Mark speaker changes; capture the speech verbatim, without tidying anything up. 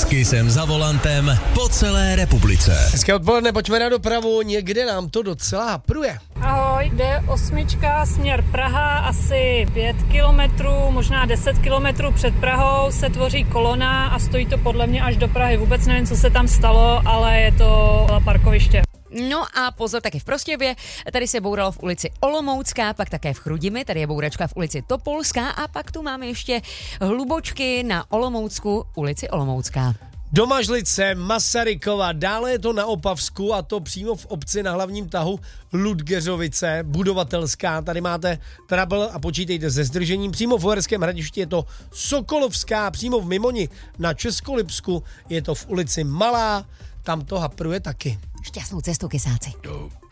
Speaker 1: S Kissem za volantem po celé republice.
Speaker 2: Hezké odpoledne, pojďme na dopravu, někde nám to docela pruje.
Speaker 3: Ahoj, jde osmička směr Praha, asi pět kilometrů, možná deset kilometrů před Prahou se tvoří kolona a stojí to podle mě až do Prahy. Vůbec nevím, co se tam stalo, ale je to parkoviště.
Speaker 4: No a pozor, taky v Prostějově, tady se bouralo v ulici Olomoucká, pak také v Chrudimi, tady je bouračka v ulici Topolská a pak tu máme ještě hlubočky na Olomoucku, ulici Olomoucká.
Speaker 2: Domažlice, Masarykova, dále je to na Opavsku a to přímo v obci na hlavním tahu Ludgeřovice, budovatelská. Tady máte trouble a počítejte se zdržením. Přímo v Uherském Hradišti je to Sokolovská, přímo v Mimoni na Českolipsku je to v ulici Malá, tam to hapruje taky.
Speaker 4: Šťastnou cestu, kysáci.
Speaker 2: Jo.